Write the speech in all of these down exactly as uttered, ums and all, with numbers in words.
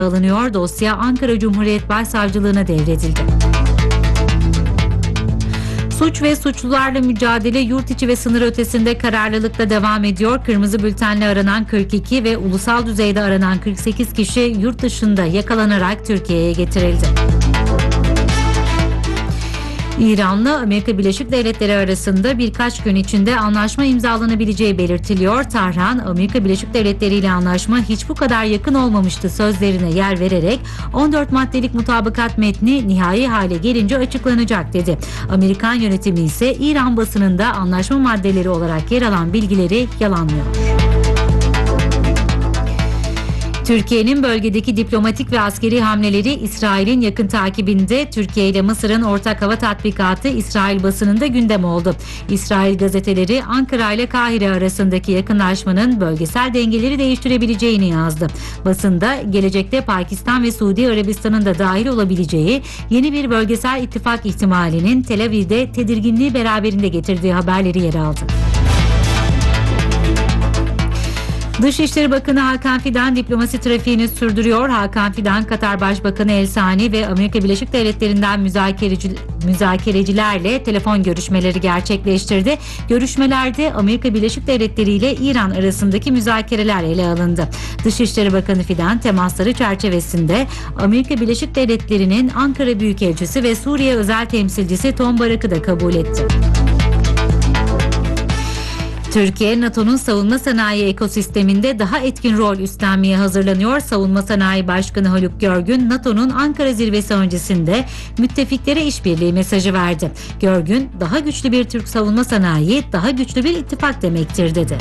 alınıyor. Dosya Ankara Cumhuriyet Başsavcılığına devredildi. Suç ve suçlularla mücadele yurt içi ve sınır ötesinde kararlılıkla devam ediyor. Kırmızı bültenle aranan kırk iki ve ulusal düzeyde aranan kırk sekiz kişi yurt dışında yakalanarak Türkiye'ye getirildi. İran'la Amerika Birleşik Devletleri arasında birkaç gün içinde anlaşma imzalanabileceği belirtiliyor. Tahran, Amerika Birleşik Devletleri ile anlaşma hiç bu kadar yakın olmamıştı sözlerine yer vererek on dört maddelik mutabakat metni nihai hale gelince açıklanacak dedi. Amerikan yönetimi ise İran basınında anlaşma maddeleri olarak yer alan bilgileri yalanlıyor. Türkiye'nin bölgedeki diplomatik ve askeri hamleleri İsrail'in yakın takibinde. Türkiye ile Mısır'ın ortak hava tatbikatı İsrail basınında gündem oldu. İsrail gazeteleri Ankara ile Kahire arasındaki yakınlaşmanın bölgesel dengeleri değiştirebileceğini yazdı. Basında gelecekte Pakistan ve Suudi Arabistan'ın da dahil olabileceği yeni bir bölgesel ittifak ihtimalinin Tel Aviv'de tedirginliği beraberinde getirdiği haberleri yer aldı. Dışişleri Bakanı Hakan Fidan diplomasi trafiğini sürdürüyor. Hakan Fidan, Katar Başbakanı El Sani ve Amerika Birleşik Devletleri'nden müzakereci, müzakerecilerle telefon görüşmeleri gerçekleştirdi. Görüşmelerde Amerika Birleşik Devletleri ile İran arasındaki müzakereler ele alındı. Dışişleri Bakanı Fidan temasları çerçevesinde Amerika Birleşik Devletleri'nin Ankara Büyükelçisi ve Suriye Özel Temsilcisi Tom Barak'ı da kabul etti. Türkiye, NATO'nun savunma sanayi ekosisteminde daha etkin rol üstlenmeye hazırlanıyor. Savunma Sanayi Başkanı Haluk Görgün, NATO'nun Ankara zirvesi öncesinde müttefiklere işbirliği mesajı verdi. Görgün, daha güçlü bir Türk savunma sanayi, daha güçlü bir ittifak demektir dedi.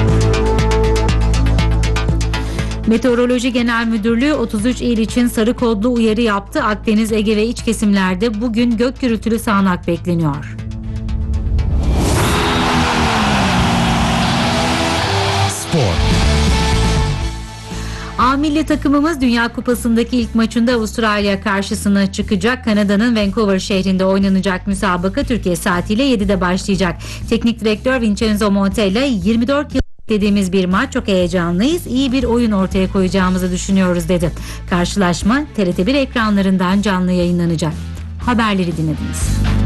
Meteoroloji Genel Müdürlüğü otuz üç il için sarı kodlu uyarı yaptı. Akdeniz, Ege ve iç kesimlerde bugün gök gürültülü sağanak bekleniyor. A milli takımımız Dünya Kupası'ndaki ilk maçında Avustralya karşısına çıkacak. Kanada'nın Vancouver şehrinde oynanacak müsabaka Türkiye saatiyle yedide başlayacak. Teknik direktör Vincenzo Montella, yirmi dört yıl dediğimiz bir maç, çok heyecanlıyız, iyi bir oyun ortaya koyacağımızı düşünüyoruz dedi. Karşılaşma T R T bir ekranlarından canlı yayınlanacak. Haberleri dinlediniz.